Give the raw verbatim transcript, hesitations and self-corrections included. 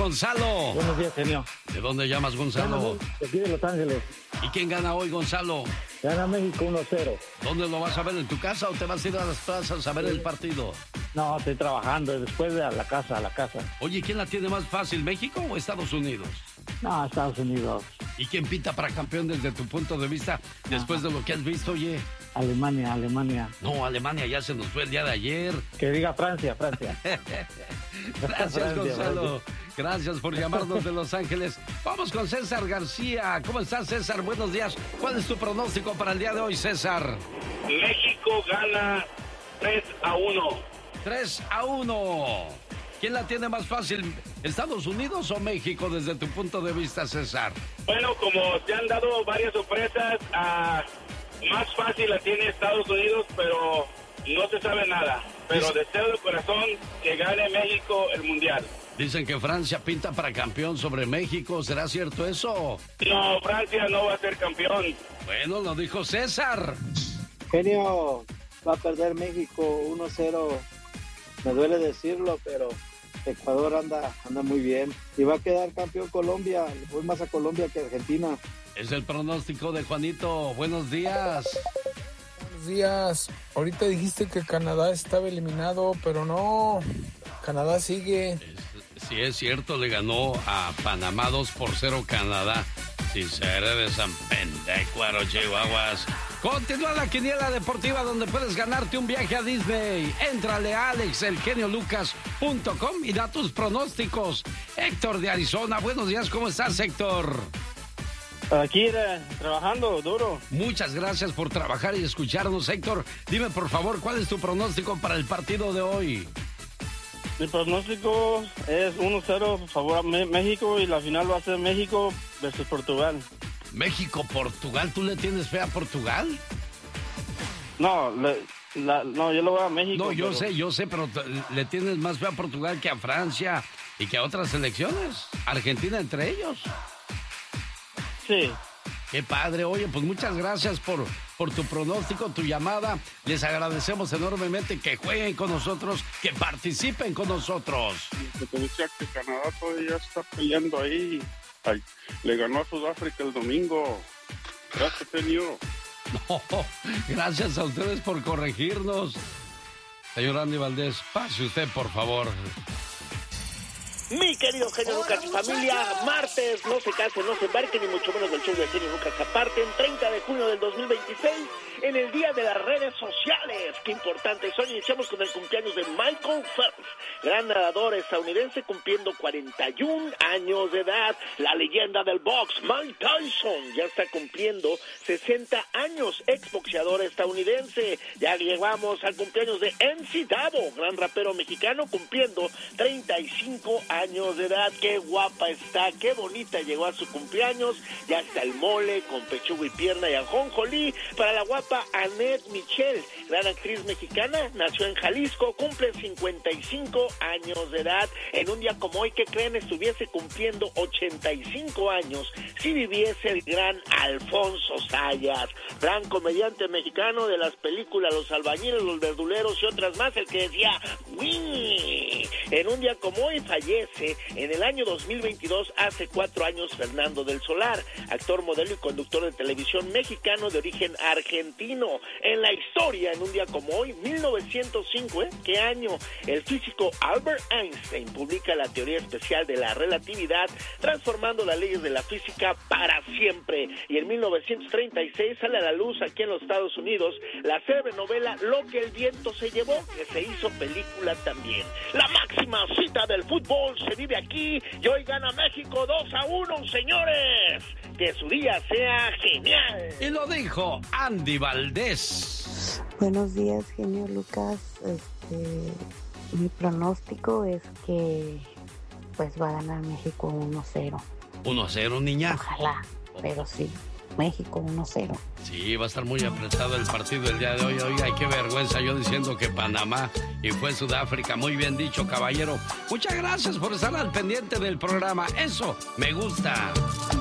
Gonzalo. Buenos días, genio. ¿De dónde llamas, Gonzalo? De aquí de Los Ángeles. ¿Y quién gana hoy, Gonzalo? Gana México uno cero. ¿Dónde lo vas a ver? ¿En tu casa o te vas a ir a las plazas a ver el partido? No, estoy trabajando. Después de a la casa, a la casa. Oye, ¿quién la tiene más fácil, México o Estados Unidos? No, Estados Unidos. ¿Y quién pinta para campeón desde tu punto de vista después de lo que has visto, oye? Alemania, Alemania. No, Alemania ya se nos fue el día de ayer. Que diga Francia, Francia. Gracias, Francia, Gonzalo. Gracias por llamarnos de Los Ángeles. Vamos con César García. ¿Cómo estás, César? Buenos días. ¿Cuál es tu pronóstico para el día de hoy, César? México gana tres a uno. tres a uno. ¿Quién la tiene más fácil, Estados Unidos o México, desde tu punto de vista, César? Bueno, como se han dado varias sorpresas, uh, más fácil la tiene Estados Unidos, pero no se sabe nada. Pero deseo de corazón que gane México el Mundial. Dicen que Francia pinta para campeón sobre México. ¿Será cierto eso? No, Francia no va a ser campeón. Bueno, lo dijo César. Genio, va a perder México uno cero. Me duele decirlo, pero Ecuador anda anda muy bien. Y va a quedar campeón Colombia. Le fue más a Colombia que a Argentina. Es el pronóstico de Juanito. Buenos días. Buenos días. Ahorita dijiste que Canadá estaba eliminado, pero no. Canadá sigue. Es, sí, es cierto, le ganó a Panamá dos por cero Canadá. Si seré de San Pendecuaro, Chihuahuas. Continúa la quiniela deportiva donde puedes ganarte un viaje a Disney. Éntrale a alex el genio lucas punto com y da tus pronósticos. Héctor de Arizona, buenos días, ¿cómo estás, Héctor? Aquí eh, trabajando duro. Muchas gracias por trabajar y escucharnos, Héctor. Dime, por favor, ¿cuál es tu pronóstico para el partido de hoy? Mi pronóstico es uno cero favor a México y la final va a ser México versus Portugal. México-Portugal, ¿tú le tienes fe a Portugal? No, le, la, no, yo lo voy a México. No, yo pero... sé, yo sé, pero le tienes más fe a Portugal que a Francia y que a otras selecciones. Argentina entre ellos. Sí. Qué padre. Oye, pues muchas gracias por, por tu pronóstico, tu llamada. Les agradecemos enormemente que jueguen con nosotros, que participen con nosotros. Te decía que Canadá todavía está peleando ahí. Ay, le ganó a Sudáfrica el domingo. Gracias, genio. No, gracias a ustedes por corregirnos. Señor Andy Valdés, pase usted, por favor. Mi querido genio Lucas y familia, martes, no se cansen, no se embarquen, ni mucho menos del show de genio Lucas aparte, en treinta de junio del dos mil veintiséis, en el día de las redes sociales. Qué importantes son. Iniciamos con el cumpleaños de Michael Phelps, gran nadador estadounidense cumpliendo cuarenta y un años de edad. La leyenda del box, Mike Tyson, ya está cumpliendo sesenta años, exboxeador estadounidense. Ya llegamos al cumpleaños de M C Davo, gran rapero mexicano, cumpliendo treinta y cinco años de edad. Qué guapa está, qué bonita llegó a su cumpleaños. Ya está el mole con pechuga y pierna y ajonjolí para la guapa Annette Michel, gran actriz mexicana, nació en Jalisco, cumple cincuenta y cinco años de edad. En un día como hoy, ¿qué creen? Estuviese cumpliendo ochenta y cinco años si viviese el gran Alfonso Sayas, gran comediante mexicano de las películas Los Albañiles, Los Verduleros y otras más, el que decía ¡Wii! En un día como hoy fallece en el año dos mil veintidós, hace cuatro años, Fernando del Solar, actor, modelo y conductor de televisión mexicano de origen argentino. En la historia, en un día como hoy, mil novecientos cinco, ¿eh? ¿Qué año? El físico Albert Einstein publica la teoría especial de la relatividad, transformando las leyes de la física para siempre. Y en mil novecientos treinta y seis sale a la luz aquí en los Estados Unidos la célebre novela Lo que el viento se llevó, que se hizo película también. La máxima cita del fútbol se vive aquí y hoy gana México dos a uno, señores. Que su día sea genial. Y lo dijo Andy Valdés. Buenos días, genio Lucas. Este, mi pronóstico es que pues va a ganar México uno cero. uno a cero, niña. Ojalá, pero sí. México uno cero. Sí, va a estar muy apretado el partido el día de hoy. Oiga, qué vergüenza yo diciendo que Panamá y fue Sudáfrica. Muy bien dicho, caballero. Muchas gracias por estar al pendiente del programa. Eso me gusta.